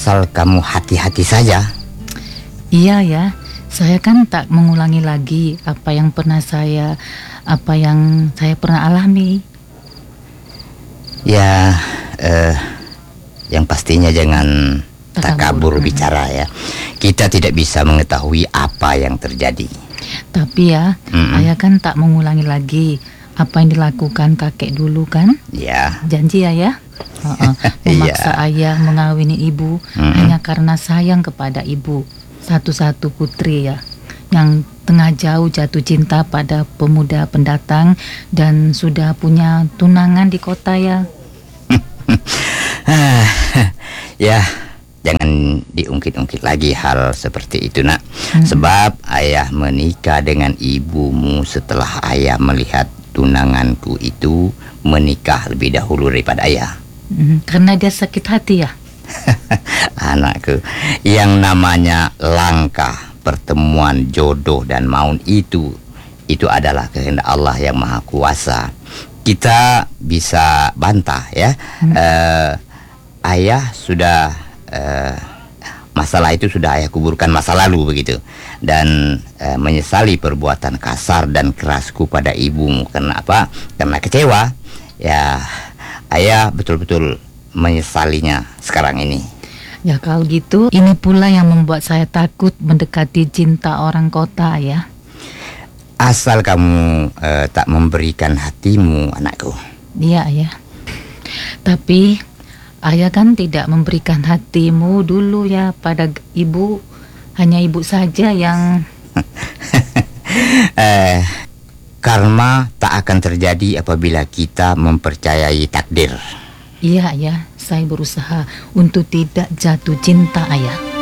asal kamu hati-hati saja. Iya ya, saya kan tak mengulangi lagi apa yang saya pernah alami. Ya, yang pastinya jangan takabur bicara ya. Kita tidak bisa mengetahui apa yang terjadi. Tapi ya, ayah kan tak mengulangi lagi apa yang dilakukan kakek dulu kan? Ya. Janji ya. Memaksa ayah mengawini ibu hanya karena sayang kepada ibu, satu-satu putri ya, yang tengah jauh jatuh cinta pada pemuda pendatang dan sudah punya tunangan di kota ya. Ya, jangan diungkit-ungkit lagi hal seperti itu nak. Sebab ayah menikah dengan ibumu setelah ayah melihat tunanganku itu menikah lebih dahulu daripada ayah. Karena dia sakit hati ya. Anakku, yang namanya langkah pertemuan jodoh dan maut itu adalah kehendak Allah yang Maha Kuasa. Kita bisa bantah ya. Ayah sudah masalah itu sudah ayah kuburkan masa lalu begitu, dan menyesali perbuatan kasar dan kerasku pada ibumu. Karena apa? Karena kecewa. Ya, ayah betul-betul menyesalinya sekarang ini. Ya kalau gitu, ini pula yang membuat saya takut mendekati cinta orang kota ya. Asal kamu tak memberikan hatimu, anakku. Iya ya. Tapi ayah kan tidak memberikan hatimu dulu ya pada ibu. Hanya ibu saja yang karma tak akan terjadi apabila kita mempercayai takdir. Iya ya, saya berusaha untuk tidak jatuh cinta ayah.